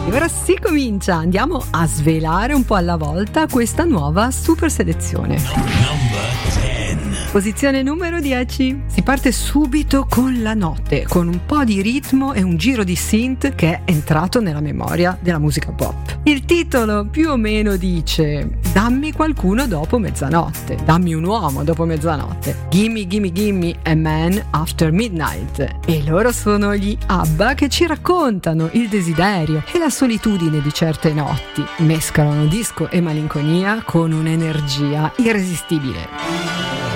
E ora si comincia, andiamo a svelare un po' alla volta questa nuova super selezione. Posizione numero 10. Si parte subito con la notte, con un po' di ritmo e un giro di synth che è entrato nella memoria della musica pop. Il titolo più o meno dice: dammi qualcuno dopo mezzanotte, dammi un uomo dopo mezzanotte, gimme gimme gimme a man after midnight. E loro sono gli ABBA che ci raccontano il desiderio e la solitudine di certe notti, mescolano disco e malinconia con un'energia irresistibile.